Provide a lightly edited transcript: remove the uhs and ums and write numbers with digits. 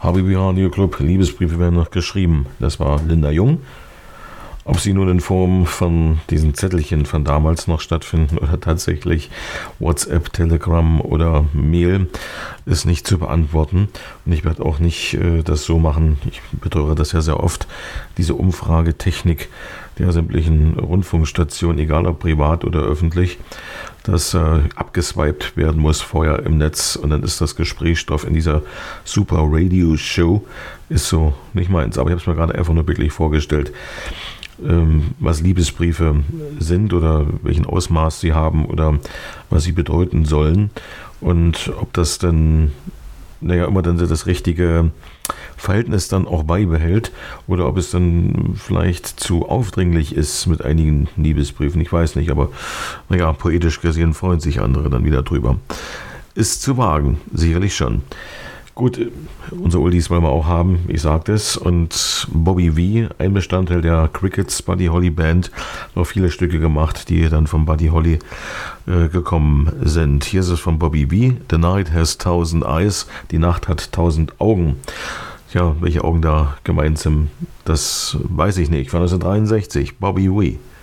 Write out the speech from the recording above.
HBB Radio Club, Liebesbriefe werden noch geschrieben. Das war Linda Jung. Ob sie nun in Form von diesen Zettelchen von damals noch stattfinden oder tatsächlich WhatsApp, Telegram oder Mail, ist nicht zu beantworten. Und ich werde auch nicht das so machen, ich beteuere das ja sehr oft, diese Umfragetechnik der sämtlichen Rundfunkstationen, egal ob privat oder öffentlich, dass abgeswiped werden muss vorher im Netz und dann ist das Gesprächsstoff in dieser Super Radio Show, ist so nicht meins. Aber ich habe es mir gerade einfach nur wirklich vorgestellt, was Liebesbriefe sind oder welchen Ausmaß sie haben oder was sie bedeuten sollen und ob das dann, immer dann das richtige Verhältnis dann auch beibehält oder ob es dann vielleicht zu aufdringlich ist mit einigen Liebesbriefen. Ich weiß nicht, aber poetisch gesehen freuen sich andere dann wieder drüber. Ist zu wagen, sicherlich schon. Gut, unser Oldies wollen wir auch haben, ich sagte es. Und Bobby V, ein Bestandteil der Crickets Buddy Holly Band, noch viele Stücke gemacht, die dann von Buddy Holly gekommen sind. Hier ist es von Bobby V, The Night Has 1000 Eyes, die Nacht hat 1000 Augen. Ja, welche Augen da gemeint sind, das weiß ich nicht. Von 1963, Bobby V.